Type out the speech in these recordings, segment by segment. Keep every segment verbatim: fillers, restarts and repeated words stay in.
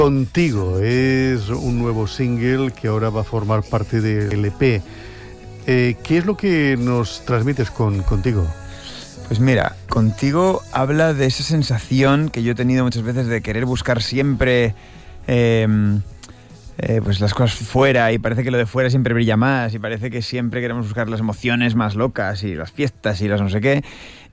Contigo es un nuevo single que ahora va a formar parte del E P. Eh, ¿Qué es lo que nos transmites con Contigo? Pues mira, Contigo habla de esa sensación que yo he tenido muchas veces de querer buscar siempre eh, eh, pues las cosas fuera, y parece que lo de fuera siempre brilla más, y parece que siempre queremos buscar las emociones más locas y las fiestas y las no sé qué.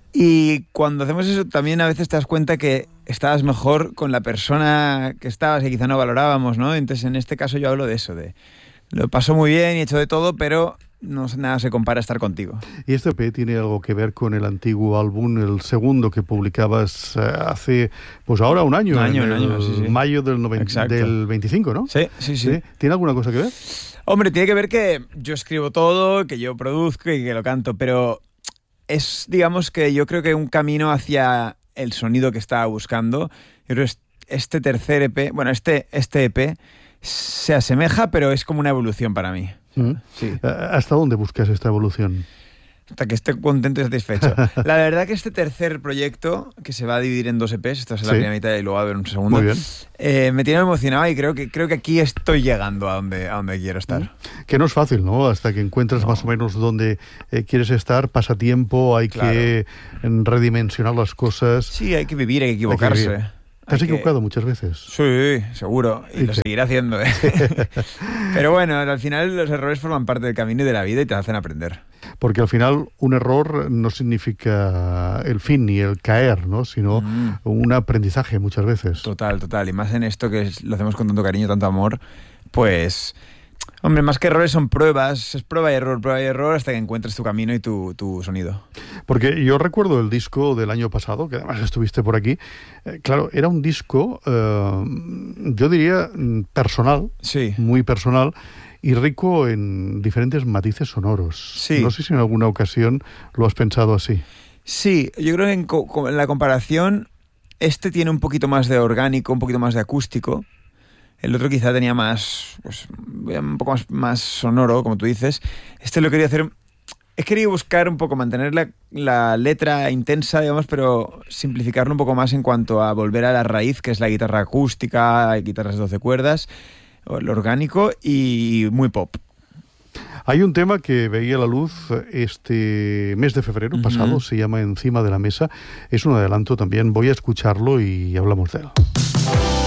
Y cuando hacemos eso también a veces te das cuenta que estabas mejor con la persona que estabas y quizá no valorábamos, ¿no? Entonces en este caso yo hablo de eso, de lo paso muy bien y he hecho de todo, pero no nada se compara a estar contigo. ¿Y este E P tiene algo que ver con el antiguo álbum, el segundo que publicabas eh, hace, pues ahora un año? Un año, en un año, sí, sí. Mayo del, noventa, del veinticinco, ¿no? Sí, sí, sí, sí. ¿Tiene alguna cosa que ver? Hombre, tiene que ver que yo escribo todo, que yo produzco y que lo canto, pero es, digamos que yo creo que un camino hacia el sonido que estaba buscando. Yo creo que este tercer E P, bueno, este, este E P se asemeja, pero es como una evolución para mí. Mm. Sí. ¿Hasta dónde buscas esta evolución? Hasta que esté contento y satisfecho. La verdad que este tercer proyecto, que se va a dividir en dos E Pes, esta es la sí. primera mitad y luego va a haber un segundo, muy bien. Eh, me tiene emocionado y creo que, creo que aquí estoy llegando a donde, a donde quiero estar. Mm. Que no es fácil, ¿no? Hasta que encuentras no. más o menos donde eh, quieres estar, pasa tiempo, hay claro. que redimensionar las cosas. Sí, hay que vivir, hay que equivocarse. Hay que vivir. ¿Te has equivocado que... muchas veces? Sí, seguro. Y lo seguiré haciendo, ¿eh? Pero bueno, al final los errores forman parte del camino y de la vida y te hacen aprender. Porque al final un error no significa el fin ni el caer, ¿no? Sino mm. un aprendizaje muchas veces. Total, total. Y más en esto que es, lo hacemos con tanto cariño, tanto amor, pues... Hombre, más que errores son pruebas, es prueba y error, prueba y error hasta que encuentres tu camino y tu, tu sonido. Porque yo recuerdo el disco del año pasado, que además estuviste por aquí, eh, claro, era un disco, eh, yo diría, personal, sí. muy personal, y rico en diferentes matices sonoros. Sí. No sé si en alguna ocasión lo has pensado así. Sí, yo creo que en, co- en la comparación, este tiene un poquito más de orgánico, un poquito más de acústico. El otro quizá tenía más, pues, un poco más, más sonoro, como tú dices. Este lo quería hacer... He querido buscar un poco, mantener la, la letra intensa, digamos, pero simplificarlo un poco más en cuanto a volver a la raíz, que es la guitarra acústica, guitarras de doce cuerdas, el orgánico y muy pop. Hay un tema que veía la luz este mes de febrero uh-huh. pasado, se llama Encima de la Mesa. Es un adelanto también, voy a escucharlo y hablamos de él.